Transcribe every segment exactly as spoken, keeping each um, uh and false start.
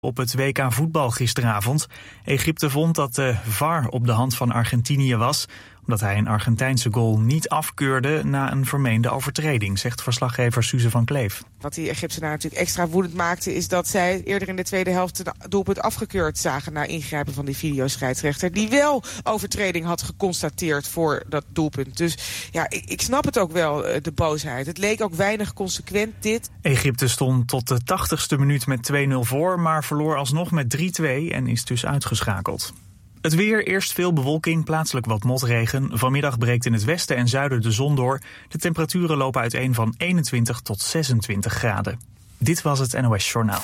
Op het W K voetbal gisteravond. Egypte vond dat de V A R op de hand van Argentinië was, omdat hij een Argentijnse goal niet afkeurde na een vermeende overtreding, zegt verslaggever Suze van Kleef. Wat die Egyptenaren natuurlijk extra woedend maakte, is dat zij eerder in de tweede helft een doelpunt afgekeurd zagen na ingrijpen van die videoscheidsrechter, die wel overtreding had geconstateerd voor dat doelpunt. Dus ja, ik, ik snap het ook wel, de boosheid. Het leek ook weinig consequent, dit. Egypte stond tot de tachtigste minuut met twee nul voor, maar verloor alsnog met drie twee en is dus uitgeschakeld. Het weer, eerst veel bewolking, plaatselijk wat motregen. Vanmiddag breekt in het westen en zuiden de zon door. De temperaturen lopen uiteen van eenentwintig tot zesentwintig graden. Dit was het N O S Journaal.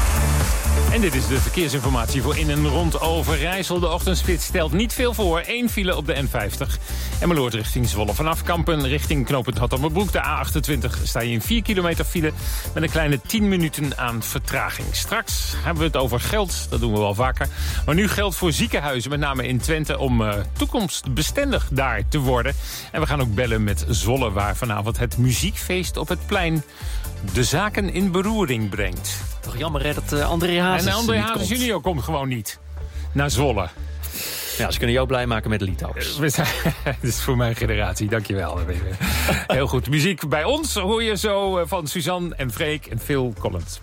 En dit is de verkeersinformatie voor in en rond Overijssel. De ochtendspits stelt niet veel voor. Eén file op de N vijftig. Emmeloord richting Zwolle. Vanaf Kampen richting knooppunt Hattermerbroek. De A achtentwintig sta je in vier kilometer file met een kleine tien minuten aan vertraging. Straks hebben we het over geld. Dat doen we wel vaker. Maar nu geld voor ziekenhuizen, met name in Twente, om uh, toekomstbestendig daar te worden. En we gaan ook bellen met Zwolle, waar vanavond het muziekfeest op het plein de zaken in beroering brengt. Toch jammer hè, dat uh, André Hazes En André niet Hazes komt. junior komt gewoon niet naar Zwolle. Ja, ze kunnen jou blij maken met de liedhouders. Dat is voor mijn generatie, dankjewel. Heel goed, muziek bij ons hoor je zo van Suzanne en Freek en Phil Collins.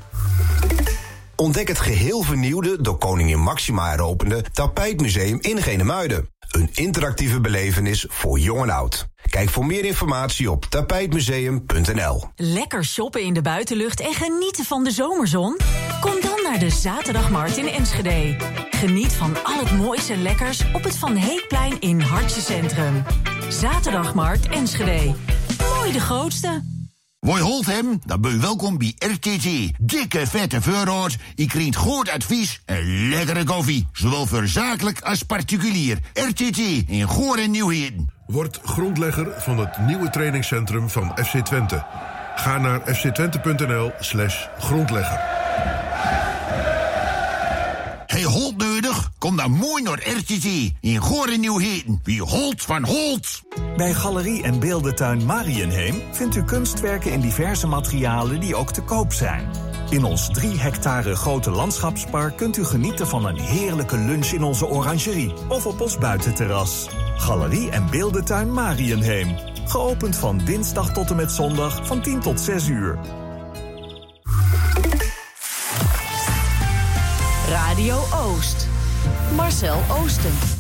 Ontdek het geheel vernieuwde, door koningin Máxima heropende Tapijtmuseum in Genemuiden. Een interactieve belevenis voor jong en oud. Kijk voor meer informatie op tapijtmuseum punt n l. Lekker shoppen in de buitenlucht en genieten van de zomerzon? Kom dan naar de Zaterdagmarkt in Enschede. Geniet van al het moois en lekkers op het Van Heekplein in Hartje Centrum. Zaterdagmarkt Enschede. Mooi de grootste. Woi holt hem, dan ben je welkom bij R T T. Dikke vette voorraad, je krijgt goed advies en lekkere koffie. Zowel voor zakelijk als particulier. R T T in Goor en Nieuwheden. Word grondlegger van het nieuwe trainingscentrum van F C Twente. Ga naar f c twente punt n l slash grondlegger. Hey, Holt nodig? Kom dan mooi naar R T T in Goor en Nieuwheden. Wie Holt van Holt. Bij Galerie en Beeldentuin Marienheem vindt u kunstwerken in diverse materialen die ook te koop zijn. In ons drie hectare grote landschapspark kunt u genieten van een heerlijke lunch in onze orangerie of op ons buitenterras. Galerie en Beeldentuin Marienheem. Geopend van dinsdag tot en met zondag van tien tot zes uur. Radio Oost. Marcel Oosten.